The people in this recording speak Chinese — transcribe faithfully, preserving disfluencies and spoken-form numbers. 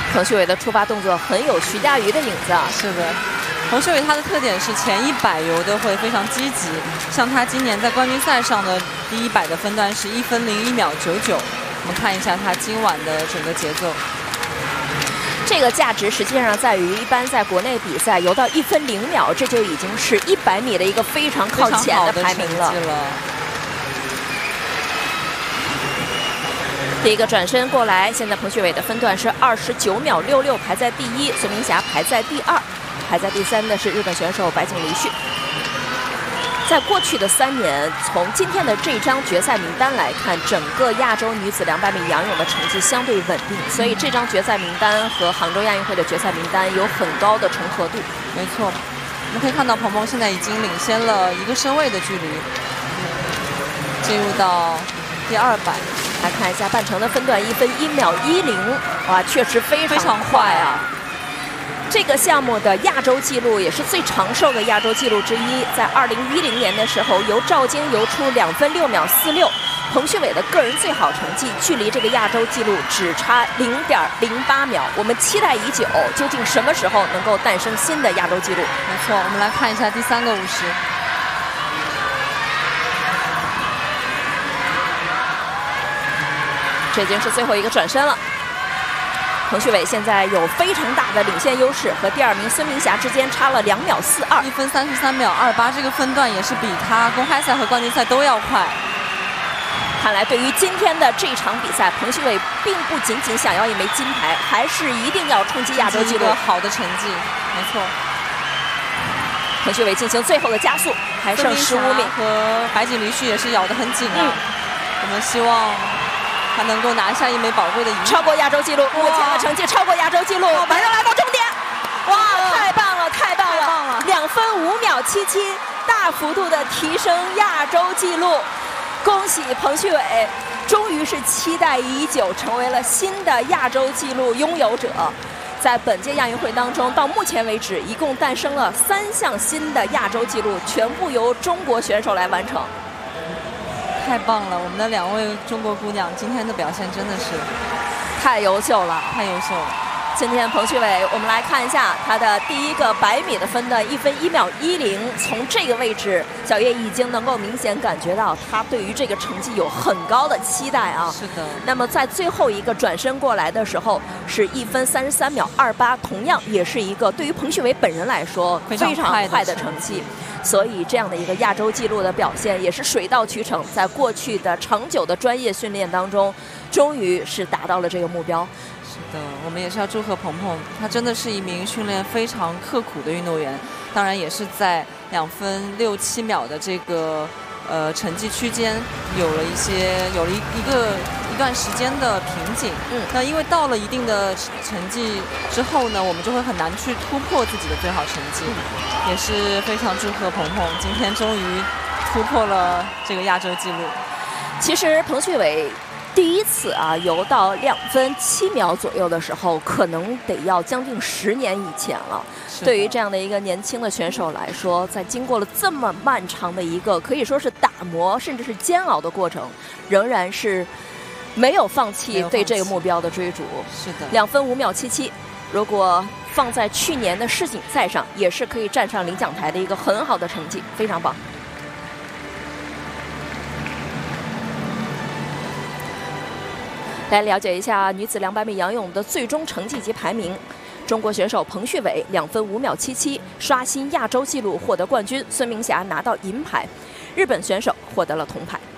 彭旭伟的出发动作很有徐嘉余的影子啊。 是的。 彭旭伟他的特点是前一百游的会非常积极，像他今年在冠军赛上的第一百的分段是一分零一秒九九，我们看一下他今晚的整个节奏。 这个价值实际上在于，一般在国内比赛游到一分零秒，这就已经是一百米的一个非常靠前的排名了。第一个转身过来，现在彭旭伟的分段是二十九秒六六，排在第一，孙明霞排在第二。 排在第三的是日本选手白井梨绪。在过去的三年，从今天的这张决赛名单来看，整个亚洲女子两百米仰泳的成绩相对稳定，所以这张决赛名单和杭州亚运会的决赛名单有很高的重合度。 没错，我们可以看到鹏鹏现在已经领先了一个身位的距离，进入到第二百。 来看一下半程的分段，一分一秒一零，哇，确实非常非常快啊！ 这个项目的亚洲纪录也是最长寿的亚洲纪录之一，在二零一零年的时候，由赵晶游出两分六秒四六，彭旭伟的个人最好成绩距离这个亚洲纪录只差零点零八秒。我们期待已久，究竟什么时候能够诞生新的亚洲纪录？ 没错，我们来看一下第三个五十。 这已经是最后一个转身了。 彭旭伟现在有非常大的领先优势，和第二名孙明霞之间差了两秒四二， 一分三十三秒二八，这个分段也是比他公开赛和冠军赛都要快。 看来对于今天的这场比赛，彭旭伟并不仅仅想要一枚金牌，还是一定要冲击亚洲纪录， 好的成绩，没错。 彭旭伟进行最后的加速，还剩十五米， 和白井梨绪也是咬得很紧啊。嗯、我们希望。 他能够拿下一枚宝贵的银牌， 超过亚洲纪录，目前的成绩超过亚洲纪录，马上来到终点，哇，太棒了，太棒了，两分五秒七七，大幅度的提升亚洲纪录，恭喜彭旭伟，终于是期待已久，成为了新的亚洲纪录拥有者。在本届亚运会当中，到目前为止，一共诞生了三项新的亚洲纪录，全部由中国选手来完成。 太棒了！我们的两位中国姑娘今天的表现真的是太优秀了， 太优秀了。 今天彭旭伟，我们来看一下他的第一个百米的分段，一分一秒一零。从这个位置，小叶已经能够明显感觉到他对于这个成绩有很高的期待啊。 是的。 那么在最后一个转身过来的时候，是一分三十三秒二八，同样也是一个对于彭旭伟本人来说非常快的成绩。 所以，这样的一个亚洲纪录的表现也是水到渠成，在过去的长久的专业训练当中，终于是达到了这个目标。 是的，我们也是要祝贺鹏鹏，他真的是一名训练非常刻苦的运动员，当然也是在两分六七秒的这个呃成绩区间有了一些有了一一个一段时间的瓶颈。嗯，那因为到了一定的成绩之后呢，我们就会很难去突破自己的最好成绩。嗯 也是非常祝贺鹏鹏，今天终于突破了这个亚洲纪录。 其实彭旭伟第一次啊游到两分七秒左右的时候，可能得要将近十年以前了。对于这样的一个年轻的选手来说，在经过了这么漫长的一个可以说是打磨甚至是煎熬的过程，仍然是没有放弃对这个目标的追逐。 是的， 两分五秒七七，如果 放在去年的世锦赛上，也是可以站上领奖台的一个很好的成绩，非常棒。来了解一下女子两百米仰泳的最终成绩及排名。中国选手彭旭伟两分五秒七七，刷新亚洲纪录，获得冠军；孙明霞拿到银牌，日本选手获得了铜牌。